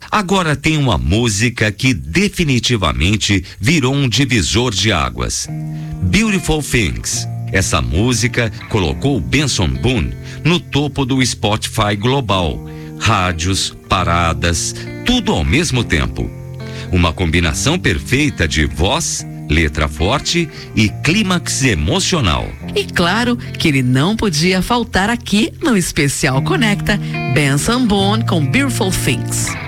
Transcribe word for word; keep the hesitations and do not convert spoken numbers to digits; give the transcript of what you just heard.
Agora tem uma música que definitivamente virou um divisor de águas. Beautiful Things. Essa música colocou Benson Boone no topo do Spotify global. Rádios, paradas, tudo ao mesmo tempo. Uma combinação perfeita de voz, letra forte e clímax emocional. E claro que ele não podia faltar aqui no Especial Conecta, Benson Boone com Beautiful Things.